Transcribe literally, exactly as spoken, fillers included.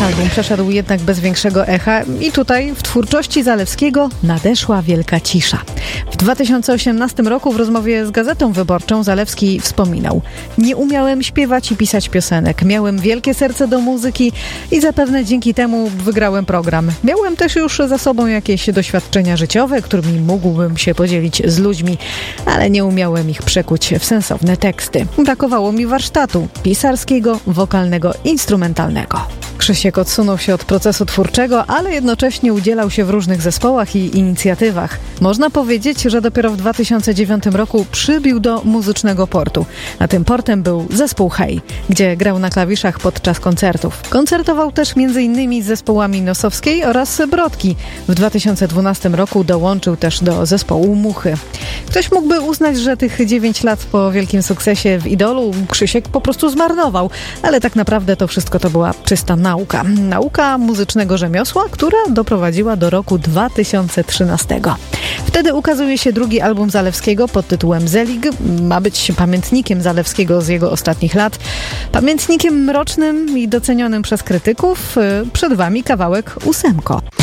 Album przeszedł jednak bez większego echa i tutaj w twórczości Zalewskiego nadeszła wielka cisza. W dwa tysiące osiemnastym roku w rozmowie z Gazetą Wyborczą Zalewski wspominał: nie umiałem śpiewać i pisać piosenek, miałem wielkie serce do muzyki i zapewne dzięki temu wygrałem program. Miałem też już za sobą jakieś doświadczenia życiowe, którymi mógłbym się podzielić z ludźmi, ale nie umiałem ich przekuć w sensowne teksty. Brakowało mi warsztatu pisarskiego, wokalnego, instrumentalnego. Krzysiek odsunął się od procesu twórczego, ale jednocześnie udzielał się w różnych zespołach i inicjatywach. Można powiedzieć, że dopiero w dwa tysiące dziewiątym roku przybił do muzycznego portu. A tym portem był zespół Hej, gdzie grał na klawiszach podczas koncertów. Koncertował też m.in. z zespołami Nosowskiej oraz Brodki. W dwa tysiące dwunastym roku dołączył też do zespołu Muchy. Ktoś mógłby uznać, że tych dziewięć lat po wielkim sukcesie w Idolu Krzysiek po prostu zmarnował, ale tak naprawdę to wszystko to była czysta nauka. Nauka muzycznego rzemiosła, która doprowadziła do roku dwa tysiące trzynastego. Wtedy ukazuje się drugi album Zalewskiego pod tytułem Zelig. Ma być pamiętnikiem Zalewskiego z jego ostatnich lat. Pamiętnikiem mrocznym i docenionym przez krytyków. Przed wami kawałek Ósemko.